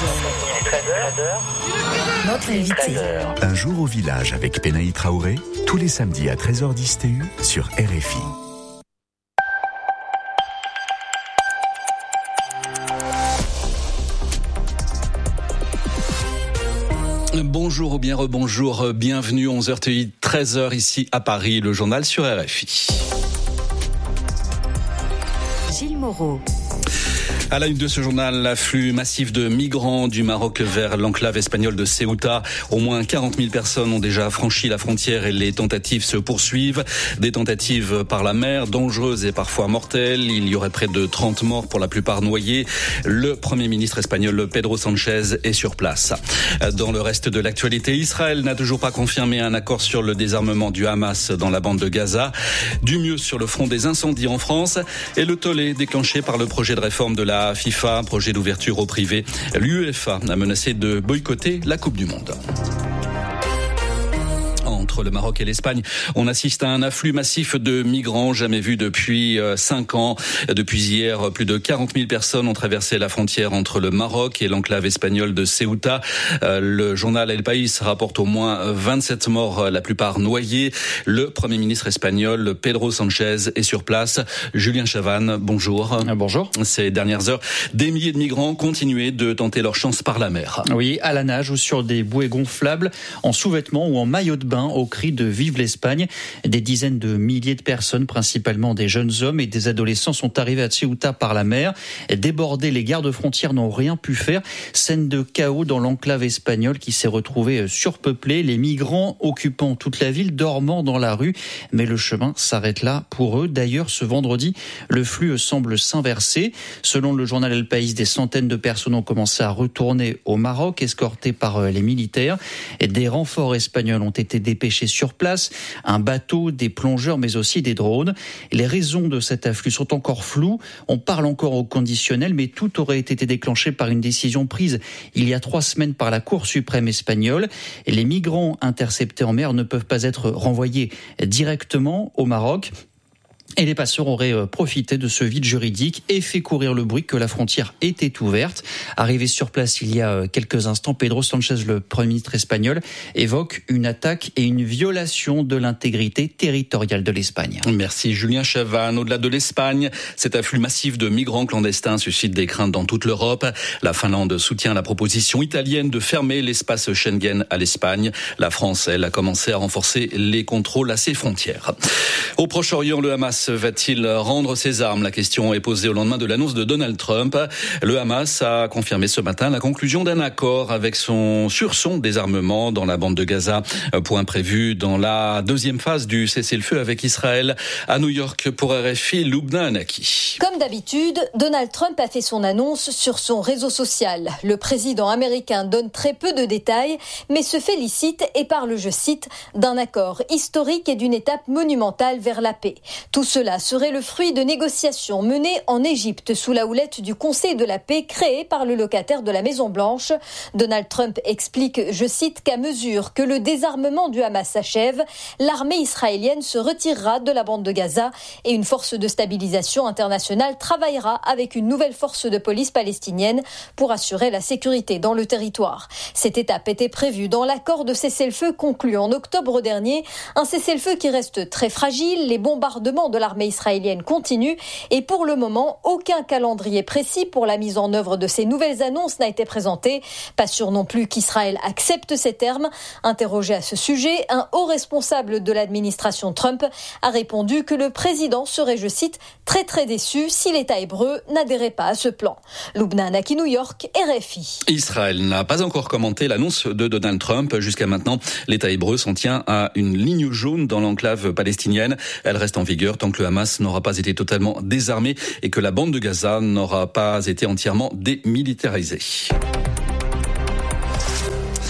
Notre invité. Un jour au village avec Penaï Traoré, tous les samedis à 13h10 TU sur RFI. Bonjour ou bien rebonjour, bienvenue 11h TU, 13h ici à Paris, le journal sur RFI. Gilles Moreau. À la une de ce journal, l'afflux massif de migrants du Maroc vers l'enclave espagnole de Ceuta. Au moins 40 000 personnes ont déjà franchi la frontière et les tentatives se poursuivent. Des tentatives par la mer, dangereuses et parfois mortelles. Il y aurait près de 30 morts, pour la plupart noyés. Le Premier ministre espagnol Pedro Sánchez est sur place. Dans le reste de l'actualité, Israël n'a toujours pas confirmé un accord sur le désarmement du Hamas dans la bande de Gaza. Du mieux sur le front des incendies en France et le tollé déclenché par le projet de réforme de la FIFA, projet d'ouverture au privé. L'UEFA a menacé de boycotter la Coupe du Monde. Entre le Maroc et l'Espagne, on assiste à un afflux massif de migrants jamais vu depuis 5 ans. Depuis hier, plus de 40 000 personnes ont traversé la frontière entre le Maroc et l'enclave espagnole de Ceuta. Le journal El País rapporte au moins 27 morts, la plupart noyés. Le Premier ministre espagnol Pedro Sánchez est sur place. Julien Chavannes, bonjour. Bonjour. Ces dernières heures, des milliers de migrants continuaient de tenter leur chance par la mer. Oui, à la nage ou sur des bouées gonflables, en sous-vêtements ou en maillot de bain, au cri de Vive l'Espagne. Des dizaines de milliers de personnes, principalement des jeunes hommes et des adolescents, sont arrivés à Ceuta par la mer. Débordés, les gardes-frontières n'ont rien pu faire. Scène de chaos dans l'enclave espagnole qui s'est retrouvée surpeuplée. Les migrants occupant toute la ville, dormant dans la rue. Mais le chemin s'arrête là pour eux. D'ailleurs, ce vendredi, le flux semble s'inverser. Selon le journal El País, des centaines de personnes ont commencé à retourner au Maroc, escortées par les militaires. Des renforts espagnols ont été dépêchés sur place, un bateau, des plongeurs, mais aussi des drones. Les raisons de cet afflux sont encore floues. On parle encore au conditionnel, mais tout aurait été déclenché par une décision prise il y a 3 semaines par la Cour suprême espagnole. Les migrants interceptés en mer ne peuvent pas être renvoyés directement au Maroc. Et les passeurs auraient profité de ce vide juridique et fait courir le bruit que la frontière était ouverte. Arrivé sur place il y a quelques instants, Pedro Sánchez, le Premier ministre espagnol, évoque une attaque et une violation de l'intégrité territoriale de l'Espagne. Merci Julien Chavannes. Au-delà de l'Espagne, cet afflux massif de migrants clandestins suscite des craintes dans toute l'Europe. La Finlande soutient la proposition italienne de fermer l'espace Schengen à l'Espagne. La France, elle, a commencé à renforcer les contrôles à ses frontières. Au Proche-Orient, le Hamas va-t-il rendre ses armes ? La question est posée au lendemain de l'annonce de Donald Trump. Le Hamas a confirmé ce matin la conclusion d'un accord sur son désarmement dans la bande de Gaza. Point prévu dans la deuxième phase du cessez-le-feu avec Israël. À New York pour RFI, Lubna Anaki. Comme d'habitude, Donald Trump a fait son annonce sur son réseau social. Le président américain donne très peu de détails, mais se félicite et parle, je cite, d'un accord historique et d'une étape monumentale vers la paix. Tout cela serait le fruit de négociations menées en Égypte sous la houlette du Conseil de la paix créé par le locataire de la Maison-Blanche. Donald Trump explique, je cite, qu'à mesure que le désarmement du Hamas s'achève, l'armée israélienne se retirera de la bande de Gaza et une force de stabilisation internationale travaillera avec une nouvelle force de police palestinienne pour assurer la sécurité dans le territoire. Cette étape était prévue dans l'accord de cessez-le-feu conclu en octobre dernier, un cessez-le-feu qui reste très fragile, les bombardements de l'armée israélienne continue et pour le moment, aucun calendrier précis pour la mise en œuvre de ces nouvelles annonces n'a été présenté. Pas sûr non plus qu'Israël accepte ces termes. Interrogé à ce sujet, un haut responsable de l'administration Trump a répondu que le président serait, je cite, très très déçu si l'État hébreu n'adhérait pas à ce plan. Lubna Anaki, New York, RFI. Israël n'a pas encore commenté l'annonce de Donald Trump. Jusqu'à maintenant, l'État hébreu s'en tient à une ligne jaune dans l'enclave palestinienne. Elle reste en vigueur tant que le Hamas n'aura pas été totalement désarmé et que la bande de Gaza n'aura pas été entièrement démilitarisée.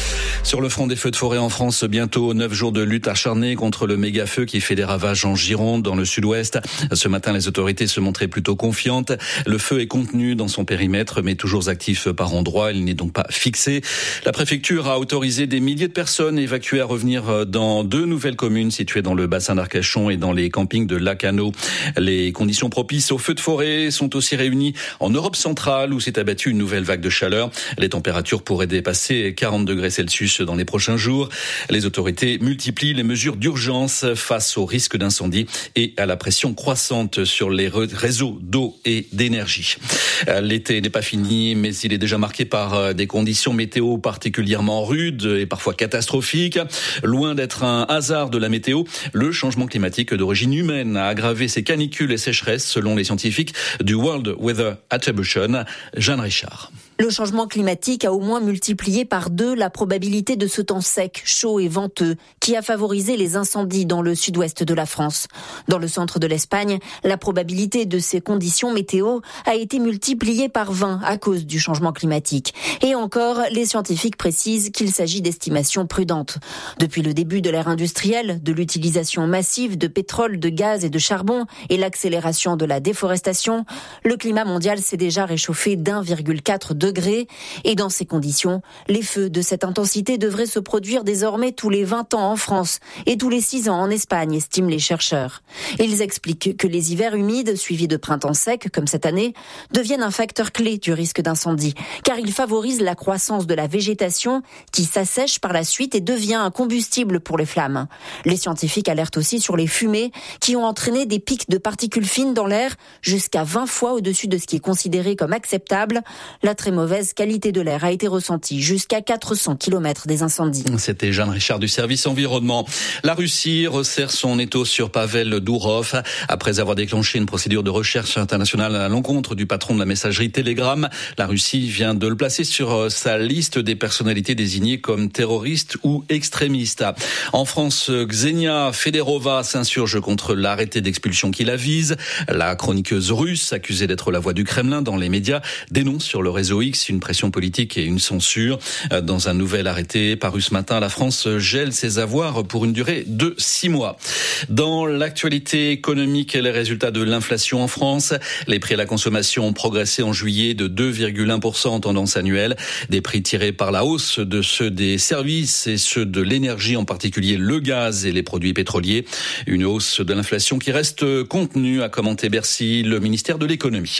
Sur le front des feux de forêt en France, bientôt 9 jours de lutte acharnée contre le méga-feu qui fait des ravages en Gironde, dans le sud-ouest. Ce matin, les autorités se montraient plutôt confiantes. Le feu est contenu dans son périmètre, mais toujours actif par endroits. Il n'est donc pas fixé. La préfecture a autorisé des milliers de personnes évacuées à revenir dans 2 nouvelles communes situées dans le bassin d'Arcachon et dans les campings de Lacanau. Les conditions propices aux feux de forêt sont aussi réunies en Europe centrale où s'est abattue une nouvelle vague de chaleur. Les températures pourraient dépasser 40 degrés Celsius dans les prochains jours. Les autorités multiplient les mesures d'urgence face au risque d'incendie et à la pression croissante sur les réseaux d'eau et d'énergie. L'été n'est pas fini, mais il est déjà marqué par des conditions météo particulièrement rudes et parfois catastrophiques. Loin d'être un hasard de la météo, le changement climatique d'origine humaine a aggravé ces canicules et sécheresses selon les scientifiques du World Weather Attribution. Jeanne Richard. Le changement climatique a au moins multiplié par 2 la probabilité de ce temps sec, chaud et venteux qui a favorisé les incendies dans le sud-ouest de la France. Dans le centre de l'Espagne, la probabilité de ces conditions météo a été multipliée par 20 à cause du changement climatique. Et encore, les scientifiques précisent qu'il s'agit d'estimations prudentes. Depuis le début de l'ère industrielle, de l'utilisation massive de pétrole, de gaz et de charbon et l'accélération de la déforestation, le climat mondial s'est déjà réchauffé d'1,4 degré. Et dans ces conditions, les feux de cette intensité devraient se produire désormais tous les 20 ans en France et tous les 6 ans en Espagne, estiment les chercheurs. Ils expliquent que les hivers humides, suivis de printemps secs, comme cette année, deviennent un facteur clé du risque d'incendie, car ils favorisent la croissance de la végétation qui s'assèche par la suite et devient un combustible pour les flammes. Les scientifiques alertent aussi sur les fumées qui ont entraîné des pics de particules fines dans l'air jusqu'à 20 fois au-dessus de ce qui est considéré comme acceptable. La très mauvaise qualité de l'air a été ressentie jusqu'à 400 km des incendies. C'était Jeanne Richard du service environnement. La Russie resserre son étau sur Pavel Dourov. Après avoir déclenché une procédure de recherche internationale à l'encontre du patron de la messagerie Telegram, la Russie vient de le placer sur sa liste des personnalités désignées comme terroristes ou extrémistes. En France, Ksenia Federova s'insurge contre l'arrêté d'expulsion qui la vise. La chroniqueuse russe, accusée d'être la voix du Kremlin dans les médias, dénonce sur le réseau X une pression politique et une censure. Dans un nouvel arrêté paru ce matin, la France gèle ses avoirs pour une durée de 6 mois. Dans l'actualité économique et les résultats de l'inflation en France, les prix à la consommation ont progressé en juillet de 2,1% en tendance annuelle. Des prix tirés par la hausse de ceux des services et ceux de l'énergie, en particulier le gaz et les produits pétroliers. Une hausse de l'inflation qui reste contenue, a commenté Bercy, le ministère de l'économie.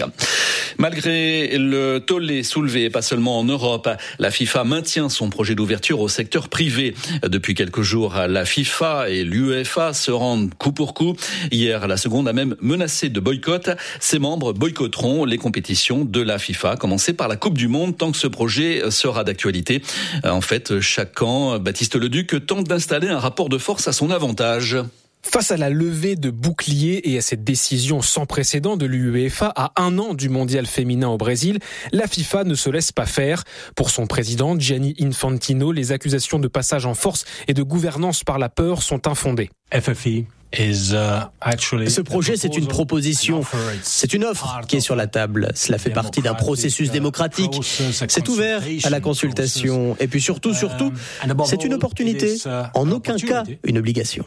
Malgré le tollé soulevé, pas seulement en Europe, la FIFA maintient son projet d'ouverture au secteur privé. Depuis quelques jours, la FIFA et l'UEFA se rendent coup pour coup. Hier, la seconde a même menacé de boycott. Ses membres boycotteront les compétitions de la FIFA, à commencer par la Coupe du Monde, tant que ce projet sera d'actualité. En fait, chaque camp, Baptiste Leduc, tente d'installer un rapport de force à son avantage. Face à la levée de boucliers et à cette décision sans précédent de l'UEFA à 1 an du mondial féminin au Brésil, la FIFA ne se laisse pas faire. Pour son président, Gianni Infantino, les accusations de passage en force et de gouvernance par la peur sont infondées. Ce projet, c'est une proposition, c'est une offre qui est sur la table. Cela fait partie d'un processus démocratique. C'est ouvert à la consultation. Et puis surtout, c'est une opportunité. En aucun cas, une obligation.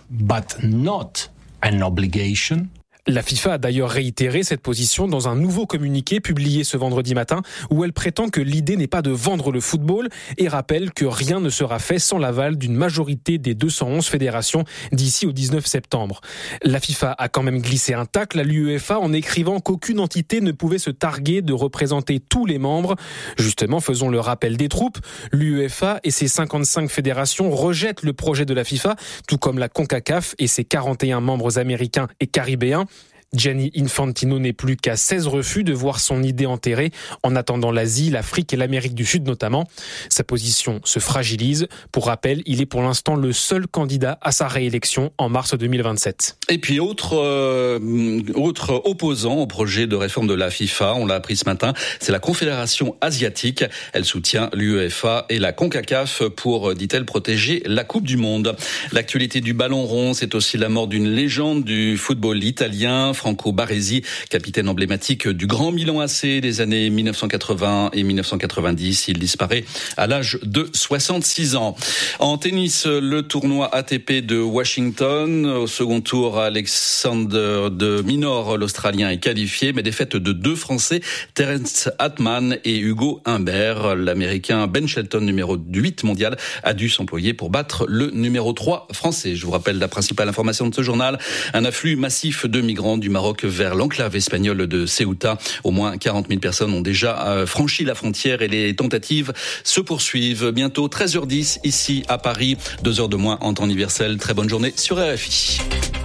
La FIFA a d'ailleurs réitéré cette position dans un nouveau communiqué publié ce vendredi matin où elle prétend que l'idée n'est pas de vendre le football et rappelle que rien ne sera fait sans l'aval d'une majorité des 211 fédérations d'ici au 19 septembre. La FIFA a quand même glissé un tacle à l'UEFA en écrivant qu'aucune entité ne pouvait se targuer de représenter tous les membres. Justement, faisons le rappel des troupes. L'UEFA et ses 55 fédérations rejettent le projet de la FIFA, tout comme la CONCACAF et ses 41 membres américains et caribéens. Gianni Infantino n'est plus qu'à 16 refus de voir son idée enterrée, en attendant l'Asie, l'Afrique et l'Amérique du Sud notamment. Sa position se fragilise. Pour rappel, il est pour l'instant le seul candidat à sa réélection en mars 2027. Et puis autre opposant au projet de réforme de la FIFA, on l'a appris ce matin, c'est la Confédération asiatique. Elle soutient l'UEFA et la CONCACAF pour, dit-elle, protéger la Coupe du Monde. L'actualité du ballon rond, c'est aussi la mort d'une légende du football italien, Gianfranco Baresi, capitaine emblématique du Grand Milan AC des années 1980 et 1990. Il disparaît à l'âge de 66 ans. En tennis, le tournoi ATP de Washington. Au second tour, Alexander de Minor, l'Australien, est qualifié, mais défaite de 2 Français, Terence Atman et Hugo Humbert. L'Américain Ben Shelton, numéro 8 mondial, a dû s'employer pour battre le numéro 3 français. Je vous rappelle la principale information de ce journal. Un afflux massif de migrants du Maroc vers l'enclave espagnole de Ceuta. Au moins 40 000 personnes ont déjà franchi la frontière et les tentatives se poursuivent. Bientôt 13h10 ici à Paris, 2 heures de moins en temps universel. Très bonne journée sur RFI.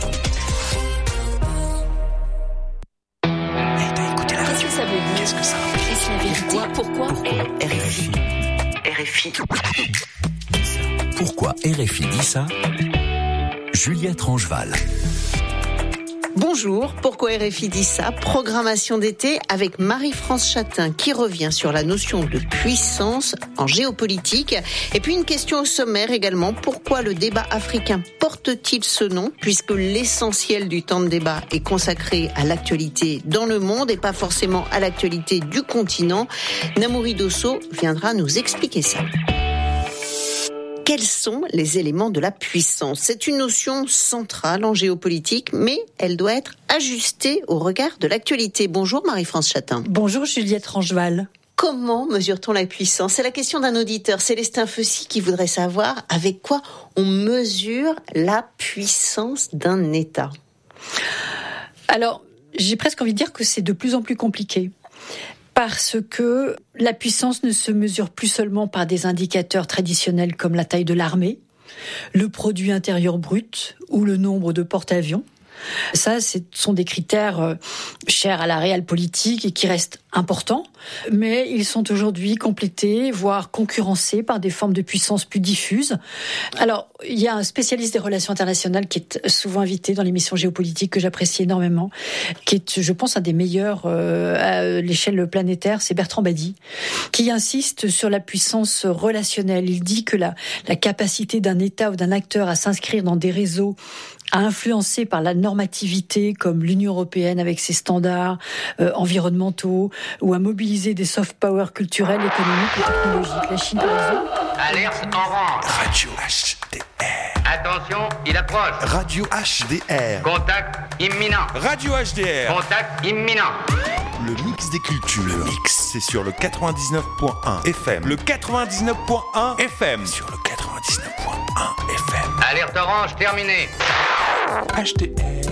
Qu'est-ce que ça veut dire? Est-ce la vérité? Pourquoi RFI? Pourquoi RFI dit ça? Juliette Rangeval. Bonjour, pourquoi RFI dit ça? Programmation d'été avec Marie-France Chatin qui revient sur la notion de puissance en géopolitique. Et puis une question au sommaire également, pourquoi le débat africain porte-t-il ce nom? Puisque l'essentiel du temps de débat est consacré à l'actualité dans le monde et pas forcément à l'actualité du continent. Namouri Dosso viendra nous expliquer ça. Quels sont les éléments de la puissance? C'est une notion centrale en géopolitique, mais elle doit être ajustée au regard de l'actualité. Bonjour Marie-France Chatin. Bonjour Juliette Rangeval. Comment mesure-t-on la puissance? C'est la question d'un auditeur, Célestin Feussy, qui voudrait savoir avec quoi on mesure la puissance d'un État. Alors, j'ai presque envie de dire que c'est de plus en plus compliqué. Parce que la puissance ne se mesure plus seulement par des indicateurs traditionnels comme la taille de l'armée, le produit intérieur brut ou le nombre de porte-avions. Ça, ce sont des critères chers à la réelle politique et qui restent importants, mais ils sont aujourd'hui complétés, voire concurrencés par des formes de puissance plus diffuses. Alors, il y a un spécialiste des relations internationales qui est souvent invité dans l'émission géopolitique que j'apprécie énormément, qui est, je pense, un des meilleurs à l'échelle planétaire, c'est Bertrand Badi, qui insiste sur la puissance relationnelle. Il dit que la capacité d'un État ou d'un acteur à s'inscrire dans des réseaux à influencer par la normativité, comme l'Union européenne avec ses standards environnementaux, ou à mobiliser des soft power culturels, économiques et technologiques. La Chine, par exemple. Alerte orange. Radio HDR. Attention, il approche. Radio HDR. Contact imminent. Radio HDR. Contact imminent. Le mix des cultures. Le mix, c'est sur le 99.1 FM. Le 99.1 FM. Sur le 99.1 FM. Alerte orange terminée. HDR.